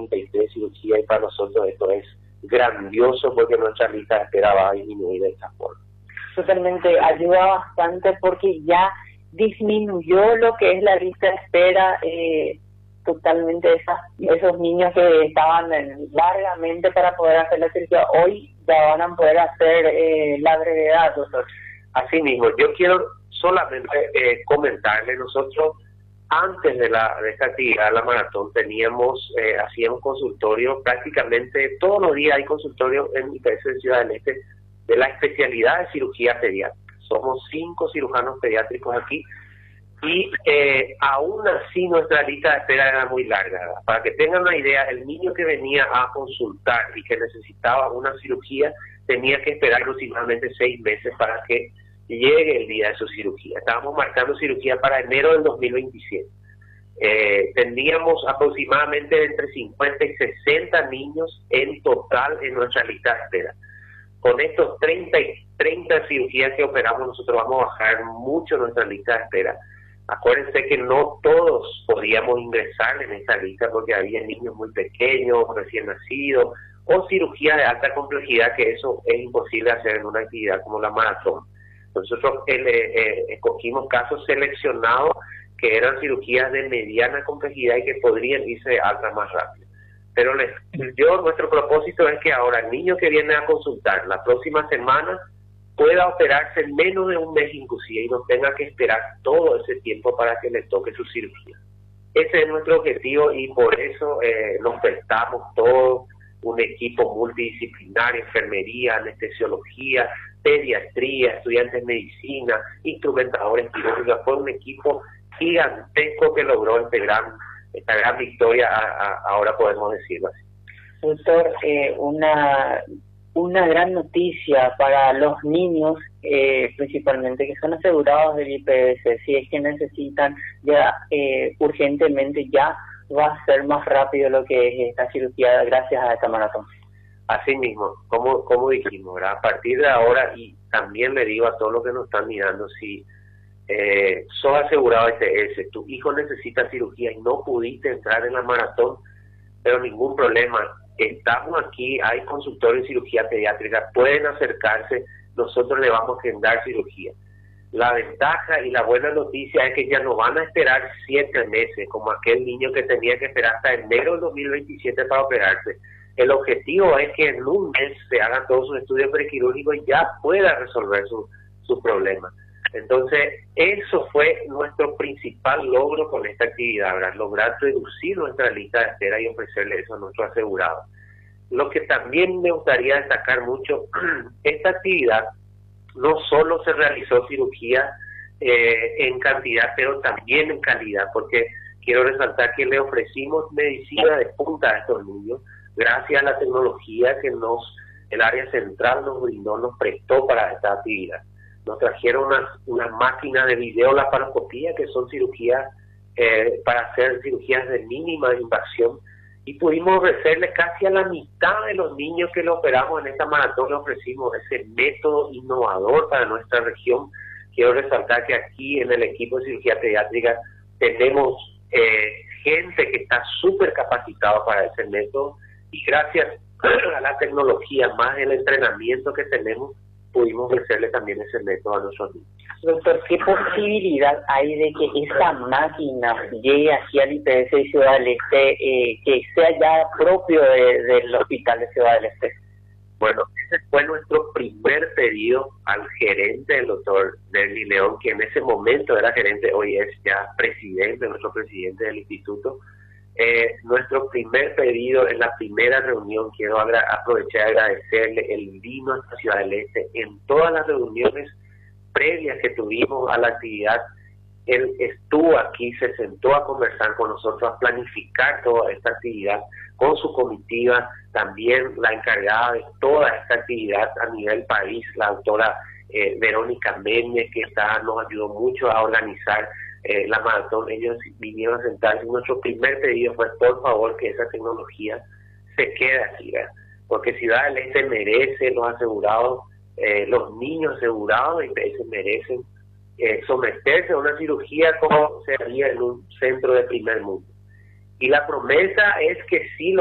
33 cirugías y para nosotros esto es grandioso porque nuestra lista de espera va a disminuir de esta forma. Totalmente, ayuda bastante porque ya disminuyó lo que es la lista de espera, totalmente esos niños que estaban largamente para poder hacer la cirugía, hoy ya van a poder hacer la brevedad, doctor. Así mismo, yo quiero solamente comentarle, nosotros antes de esta actividad, la maratón, hacíamos consultorio, prácticamente todos los días hay consultorio en IPS de Ciudad del Este de la especialidad de cirugía pediátrica. Somos 5 cirujanos pediátricos aquí y aún así nuestra lista de espera era muy larga. Para que tengan una idea, el niño que venía a consultar y que necesitaba una cirugía tenía que esperar aproximadamente 6 meses para que llegue el día de su cirugía. Estábamos marcando cirugía para enero del 2027. Teníamos aproximadamente entre 50 y 60 niños en total en nuestra lista de espera. Con estos 30 cirugías que operamos, nosotros vamos a bajar mucho nuestra lista de espera. Acuérdense que no todos podíamos ingresar en esta lista porque había niños muy pequeños, recién nacidos, o cirugías de alta complejidad, que eso es imposible hacer en una actividad como la maratón. Nosotros escogimos casos seleccionados que eran cirugías de mediana complejidad y que podrían irse de alta más rápido. Pero nuestro propósito es que ahora el niño que viene a consultar la próxima semana pueda operarse en menos de un mes inclusive y no tenga que esperar todo ese tiempo para que le toque su cirugía. Ese es nuestro objetivo y por eso nos prestamos todos, un equipo multidisciplinario, enfermería, anestesiología, pediatría, estudiantes de medicina, instrumentadores quirúrgicos. Fue un equipo gigantesco que logró esta gran victoria, ahora podemos decirlo así. Doctor, una gran noticia para los niños, principalmente que son asegurados del IPS, si es que necesitan ya urgentemente, ya va a ser más rápido lo que es esta cirugía gracias a esta maratón. Así mismo, como dijimos, ¿verdad? A partir de ahora, y también le digo a todos los que nos están mirando, si sos asegurado IPS, tu hijo necesita cirugía y no pudiste entrar en la maratón, pero ningún problema, estamos aquí, hay consultorios de cirugía pediátrica, pueden acercarse, nosotros le vamos a agendar cirugía. La ventaja y la buena noticia es que ya no van a esperar 7 meses, como aquel niño que tenía que esperar hasta enero del 2027 para operarse. El objetivo es que en un mes se hagan todos sus estudios prequirúrgicos y ya pueda resolver su problema. Entonces, eso fue nuestro principal logro con esta actividad, ¿verdad? Lograr reducir nuestra lista de espera y ofrecerle eso a nuestros asegurados. Lo que también me gustaría destacar mucho, esta actividad no solo se realizó cirugía en cantidad, pero también en calidad, porque quiero resaltar que le ofrecimos medicina de punta a estos niños, gracias a la tecnología que el área central nos brindó, nos prestó para esta actividad. Nos trajeron unas máquinas de videolaparoscopía que son cirugías para hacer cirugías de mínima invasión y pudimos ofrecerle casi a la mitad de los niños que lo operamos en esta maratón, le ofrecimos ese método innovador para nuestra región. Quiero resaltar que aquí en el equipo de cirugía pediátrica tenemos gente que está súper capacitada para ese método y gracias a la tecnología más el entrenamiento que tenemos pudimos ofrecerle también ese método a nuestros niños. Doctor, ¿qué posibilidad hay de que esta máquina llegue aquí al IPS de Ciudad del Este, que sea ya propio del Hospital de Ciudad del Este? Bueno, ese fue nuestro primer pedido al gerente, el doctor Nelly León, que en ese momento era gerente, hoy es ya presidente, nuestro presidente del instituto. Nuestro primer pedido en la primera reunión, quiero aprovechar y agradecerle, él vino a esta Ciudad del Este en todas las reuniones previas que tuvimos a la actividad. Él estuvo aquí, se sentó a conversar con nosotros, a planificar toda esta actividad con su comitiva, también la encargada de toda esta actividad a nivel país, la doctora Verónica Méndez, que nos ayudó mucho a organizar la maratón. Ellos vinieron a sentarse y nuestro primer pedido fue, por favor, que esa tecnología se quede aquí, ¿verdad? Porque Ciudad del Este merece los asegurados, los niños asegurados y merecen someterse a una cirugía como se haría en un centro de primer mundo. Y la promesa es que sí